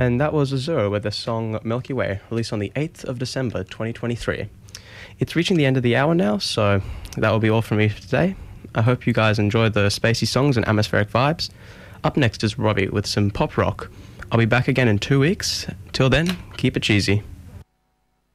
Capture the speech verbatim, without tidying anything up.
And that was Azure with the song Milky Way, released on the eighth of December twenty twenty-three. It's reaching the end of the hour now, so that will be all from me for today. I hope you guys enjoyed the spacey songs and atmospheric vibes. Up next is Robbie with some pop rock. I'll be back again in two weeks. Till then, keep it cheesy.